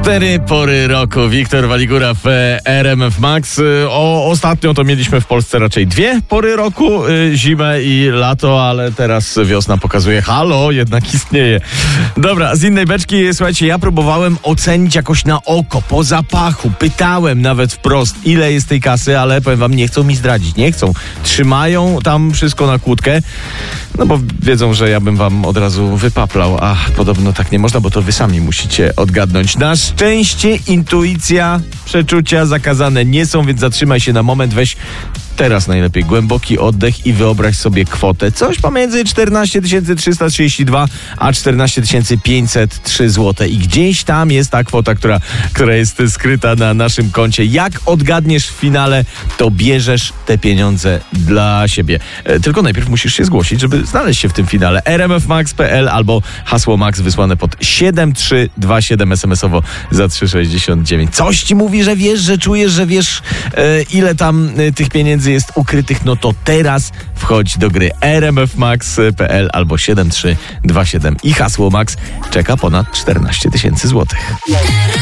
4 pory roku. Wiktor Waligura w RMF Max. Ostatnio to mieliśmy w Polsce raczej 2 pory roku, zimę i lato, ale teraz wiosna pokazuje, halo, jednak istnieje. Dobra, z innej beczki, słuchajcie, ja próbowałem ocenić jakoś na oko, po zapachu, pytałem nawet wprost, ile jest tej kasy, ale powiem wam, nie chcą mi zdradzić, nie chcą. Trzymają tam wszystko na kłódkę, no bo wiedzą, że ja bym wam od razu wypaplał, a podobno tak nie można, bo to wy sami musicie odgadnąć. Na szczęście intuicja, przeczucia zakazane nie są, więc zatrzymaj się na moment, weź teraz najlepiej głęboki oddech i wyobraź sobie kwotę. Coś pomiędzy 14 332 a 14 503 zł. I gdzieś tam jest ta kwota, która jest skryta na naszym koncie. Jak odgadniesz w finale, to bierzesz te pieniądze dla siebie. Tylko najpierw musisz się zgłosić, żeby znaleźć się w tym finale. rmfmax.pl albo hasło MAX wysłane pod 7327 SMS-owo za 369. Coś ci mówi, że wiesz, że czujesz, że wiesz, ile tam tych pieniędzy jest ukrytych, no to teraz wchodź do gry. rmfmax.pl albo 7327 i hasło MAX czeka ponad 14 000 złotych.